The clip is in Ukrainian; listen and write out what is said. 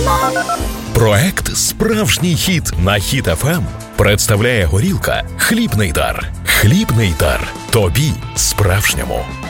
Проект «Справжній хіт» на Хіт ФМ представляє горілка «Хлібний дар». Хлібний дар. Тобі справжньому.